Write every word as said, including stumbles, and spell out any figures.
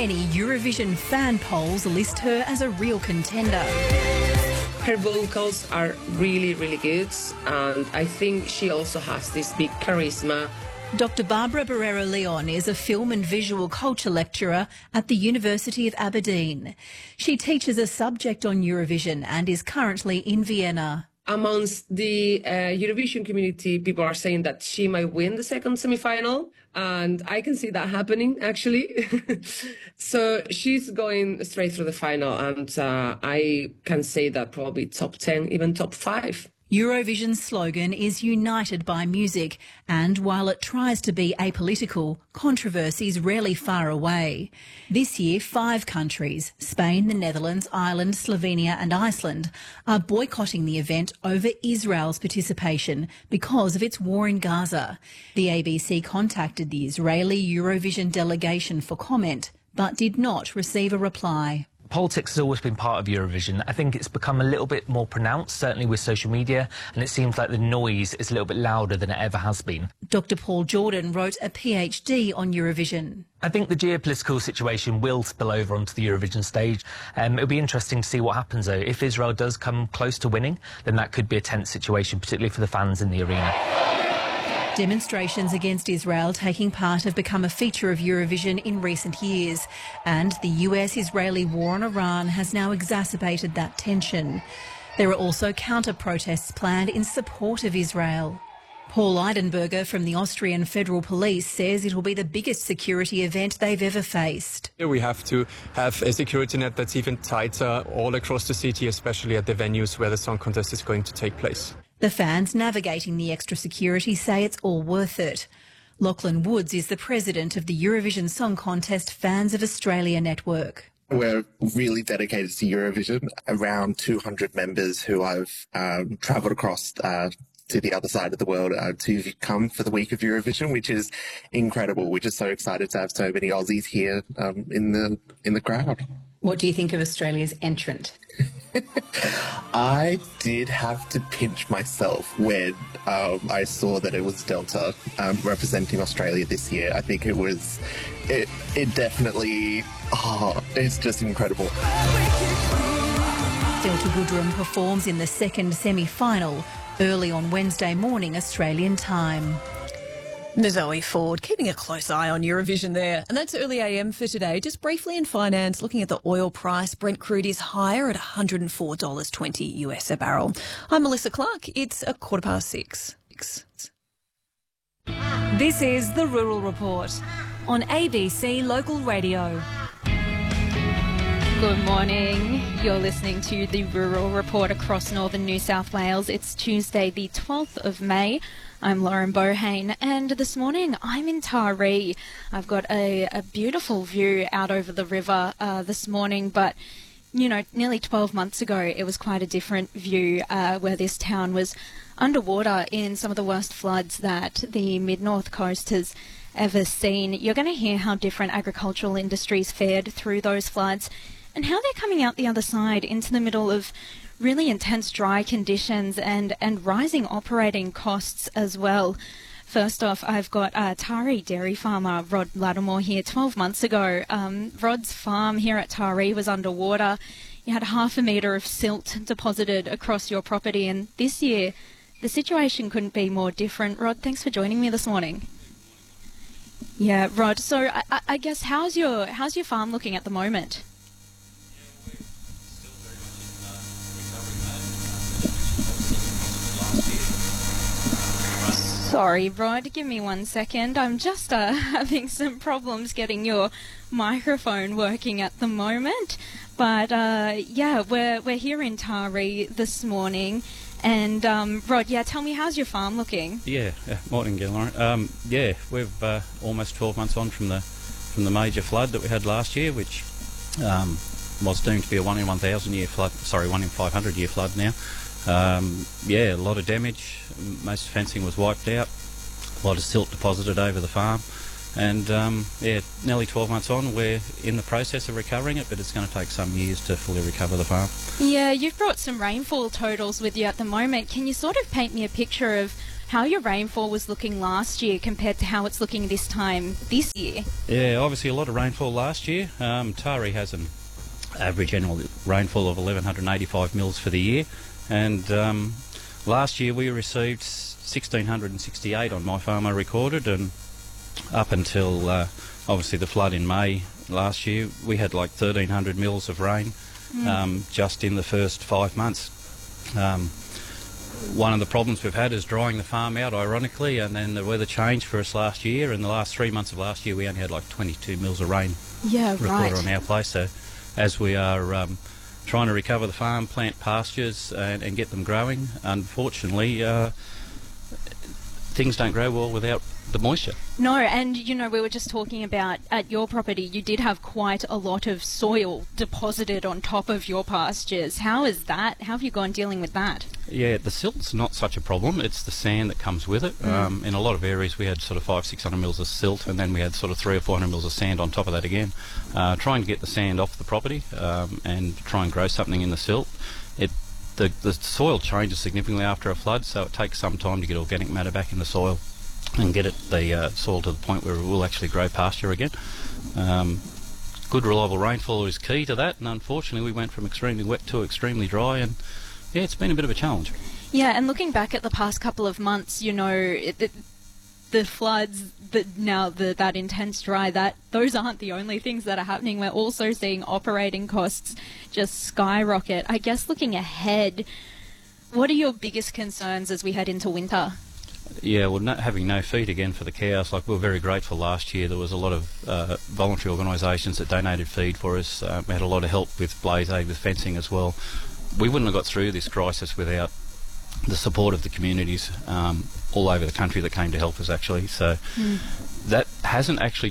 many Eurovision fan polls list her as a real contender. Her vocals are really, really good, and I think she also has this big charisma. Doctor Barbara Barrero-Leon is a film and visual culture lecturer at the University of Aberdeen. She teaches a subject on Eurovision and is currently in Vienna. Amongst the uh, Eurovision community, people are saying that she might win the second semi-final, and I can see that happening, actually. So she's going straight through the final, and uh, I can say that probably top ten, even top five. Eurovision's slogan is United by Music, and while it tries to be apolitical, controversy's rarely far away. This year, five countries, Spain, the Netherlands, Ireland, Slovenia and Iceland, are boycotting the event over Israel's participation because of its war in Gaza. The A B C contacted the Israeli Eurovision delegation for comment, but did not receive a reply. Politics has always been part of Eurovision. I think it's become a little bit more pronounced, certainly with social media, and it seems like the noise is a little bit louder than it ever has been. Doctor Paul Jordan wrote a PhD on Eurovision. I think the geopolitical situation will spill over onto the Eurovision stage. Um, it'll be interesting to see what happens, though. If Israel does come close to winning, then that could be a tense situation, particularly for the fans in the arena. Demonstrations against Israel taking part have become a feature of Eurovision in recent years, and the U S-Israeli war on Iran has now exacerbated that tension. There are also counter-protests planned in support of Israel. Paul Eidenberger from the Austrian Federal Police says it will be the biggest security event they've ever faced. We have to have a security net that's even tighter all across the city, especially at the venues where the song contest is going to take place. The fans navigating the extra security say it's all worth it. Lachlan Woods is the president of the Eurovision Song Contest Fans of Australia network. We're really dedicated to Eurovision, around two hundred members who I've um, travelled across uh, to the other side of the world uh, to come for the week of Eurovision, which is incredible. We're just so excited to have so many Aussies here um, in the in the crowd. What do you think of Australia's entrant? I did have to pinch myself when um, I saw that it was Delta um, representing Australia this year. I think it was, it, it definitely, oh, it's just incredible. Delta Goodrem performs in the second semi-final early on Wednesday morning Australian time. Zoe Ford keeping a close eye on Eurovision there. And that's early A M for today. Just briefly in finance, looking at the oil price, Brent crude is higher at one hundred four dollars twenty U S a barrel. I'm Melissa Clark. It's a quarter past six. This is the Rural Report on A B C Local Radio. Good morning. You're listening to the Rural Report across northern New South Wales. It's Tuesday, the twelfth of May. I'm Lauren Bohane, and this morning I'm in Taree. I've got a, a beautiful view out over the river uh, this morning, but, you know, nearly twelve months ago it was quite a different view uh, where this town was underwater in some of the worst floods that the mid-north coast has ever seen. You're going to hear how different agricultural industries fared through those floods and how they're coming out the other side into the middle of really intense dry conditions and, and rising operating costs as well. First off, I've got uh, Taree dairy farmer Rod Lattimore here. twelve months ago, um, Rod's farm here at Taree was underwater. You had half a metre of silt deposited across your property, and this year the situation couldn't be more different. Rod, thanks for joining me this morning. Yeah, Rod, so I, I guess how's your, how's your farm looking at the moment? Sorry, Rod, give me one second. I'm just uh, having some problems getting your microphone working at the moment. But uh, yeah, we're we're here in Taree this morning. And um, Rod, yeah, tell me, how's your farm looking? Yeah, uh, morning, Lauren. Um, yeah, we've uh, almost twelve months on from the from the major flood that we had last year, which um, was deemed to be a one in one thousand year flood. Sorry, one in five hundred year flood now. Um, yeah, a lot of damage. Most fencing was wiped out. A lot of silt deposited over the farm. And, um, yeah, nearly twelve months on, we're in the process of recovering it, but it's going to take some years to fully recover the farm. Yeah, you've brought some rainfall totals with you at the moment. Can you sort of paint me a picture of how your rainfall was looking last year compared to how it's looking this time this year. Yeah, obviously a lot of rainfall last year. Um, Taree has an average annual rainfall of eleven eighty-five mils for the year, and um, last year we received one thousand six hundred sixty-eight on my farm I recorded, and up until uh, obviously the flood in May last year, we had like thirteen hundred mils of rain mm. um, just in the first five months. Um, one of the problems we've had is drying the farm out, ironically, and then the weather changed for us last year. In the last three months of last year, we only had like twenty-two mils of rain yeah, recorded right. on our place. So as we are um, trying to recover the farm, plant pastures and, and get them growing, unfortunately, uh, things don't grow well without the moisture. No, and you know, we were just talking about at your property, you did have quite a lot of soil deposited on top of your pastures. How is that? How have you gone dealing with that? Yeah, the silt's not such a problem. It's the sand that comes with it. Mm. Um, in a lot of areas, we had sort of five, six hundred mils of silt, and then we had sort of three or four hundred mils of sand on top of that again. Uh, trying to get the sand off the property um, and try and grow something in the silt. It the the soil changes significantly after a flood, so it takes some time to get organic matter back in the soil and get it the uh, soil to the point where it will actually grow pasture again. Um, good reliable rainfall is key to that, and unfortunately we went from extremely wet to extremely dry, and yeah, it's been a bit of a challenge. Yeah, and looking back at the past couple of months, you know, it, it, the floods, the, now the, that intense dry, that those aren't the only things that are happening. We're also seeing operating costs just skyrocket. I guess looking ahead, what are your biggest concerns as we head into winter? Yeah, well, no, having no feed again for the cows, like we were very grateful last year. There was a lot of uh, voluntary organisations that donated feed for us. Uh, we had a lot of help with Blaze Aid, with fencing as well. We wouldn't have got through this crisis without the support of the communities um, all over the country that came to help us, actually. So mm. that hasn't actually